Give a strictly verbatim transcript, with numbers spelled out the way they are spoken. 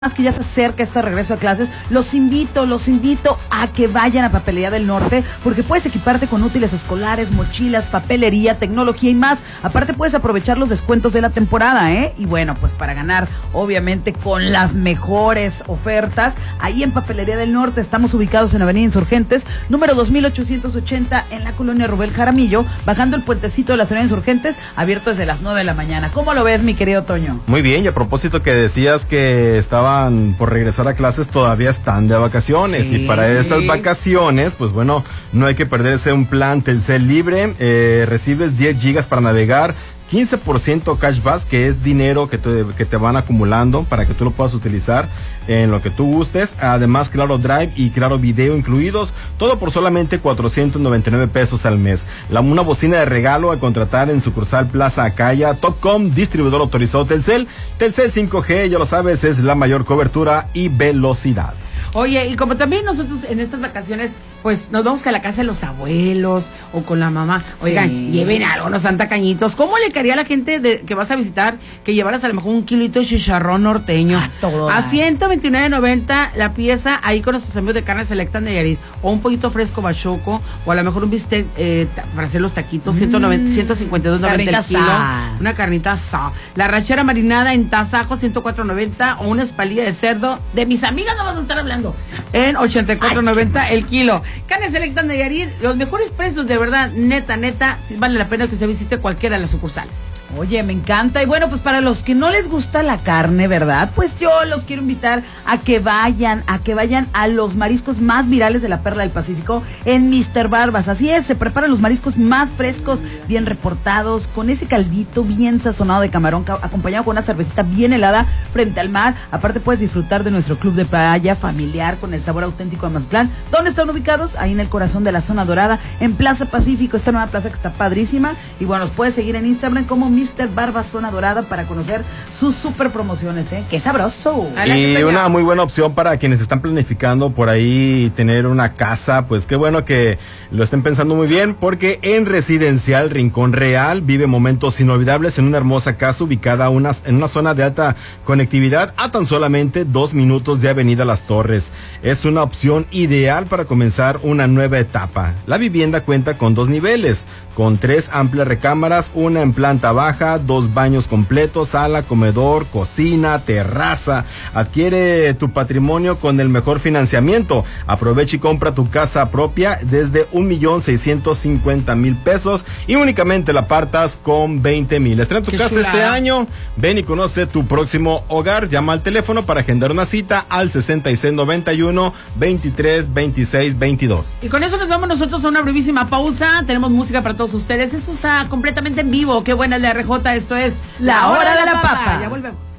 que ya se acerca este regreso a clases, los invito, los invito a que vayan a Papelería del Norte, porque puedes equiparte con útiles escolares, mochilas, papelería, tecnología y más. Aparte puedes aprovechar los descuentos de la temporada, ¿eh? Y bueno, pues para ganar, obviamente, con las mejores ofertas, ahí en Papelería del Norte. Estamos ubicados en Avenida Insurgentes, número dos mil ochocientos ochenta, en la colonia Rubel Jaramillo, bajando el puentecito de la Avenida Insurgentes, abierto desde las nueve de la mañana. ¿Cómo lo ves, mi querido Toño? Muy bien, y a propósito que decías que estaban por regresar a clases, todavía están de vacaciones, sí. Y para estas vacaciones, pues bueno, no hay que perderse un plan Telcel libre. Eh, recibes diez gigas para navegar, quince por ciento cashback, que es dinero que te, que te van acumulando para que tú lo puedas utilizar en lo que tú gustes. Además, Claro Drive y Claro Video incluidos, todo por solamente cuatrocientos noventa y nueve pesos al mes. La, una bocina de regalo al contratar en sucursal Plaza Acaya. Topcom, distribuidor autorizado Telcel. Telcel cinco G, ya lo sabes, es la mayor cobertura y velocidad. Oye, y como también nosotros en estas vacaciones, pues nos vamos a la casa de los abuelos o con la mamá. Oigan, sí, lleven algo, unos santacañitos. ¿Cómo le caería a la gente de, que vas a visitar que llevaras a lo mejor un kilito de chicharrón norteño? A todo. A ciento veintinueve noventa la pieza, ahí con nuestros amigos de Carne Selecta de Nayarit. O un poquito fresco bachoco, o a lo mejor un bistec eh, para hacer los taquitos, ciento noventa, ciento cincuenta y dos noventa el kilo. Sa. Una carnita sa. La rachera marinada en tasajo, ciento cuatro noventa, o una espalilla de cerdo. De mis amigas no vas a estar hablando. En ochenta y cuatro noventa el kilo. Carne Selecta Nayarit, los mejores precios, de verdad, neta, neta, vale la pena que se visite cualquiera de las sucursales. Oye, me encanta. Y bueno, pues para los que no les gusta la carne, ¿verdad? Pues yo los quiero invitar a que vayan, a que vayan a los mariscos más virales de la Perla del Pacífico en mister Barbas. Así es, se preparan los mariscos más frescos, bien reportados, con ese caldito bien sazonado de camarón, acompañado con una cervecita bien helada frente al mar. Aparte puedes disfrutar de nuestro club de playa familiar con el sabor auténtico de Mazatlán. ¿Dónde están ubicados? Ahí en el corazón de la zona dorada, en Plaza Pacífico, esta nueva plaza que está padrísima. Y bueno, los puedes seguir en Instagram como mister Barbas Zona Dorada para conocer sus super promociones, ¿eh? ¡Qué sabroso! Y una muy buena opción para quienes están planificando por ahí tener una casa, pues qué bueno que lo estén pensando muy bien, porque en Residencial Rincón Real vive momentos inolvidables en una hermosa casa ubicada unas, en una zona de alta conectividad a tan solamente dos minutos de Avenida Las Torres. Es una opción ideal para comenzar una nueva etapa. La vivienda cuenta con dos niveles, con tres amplias recámaras, una en planta baja, dos baños completos, sala, comedor, cocina, terraza. Adquiere tu patrimonio con el mejor financiamiento. Aprovecha y compra tu casa propia desde un millón seiscientos cincuenta mil pesos y únicamente la apartas con veinte mil. Estrena tu casa chulada este año. Ven y conoce tu próximo hogar. Llama al teléfono para agendar una cita al sesenta y seis noventa y uno, veintitrés, veintiséis, veintidós. Y con eso nos vamos nosotros a una brevísima pausa. Tenemos música para todos ustedes. Esto está completamente en vivo. Qué buena es la R J. Esto es La Hora de la Papa. Ya volvemos.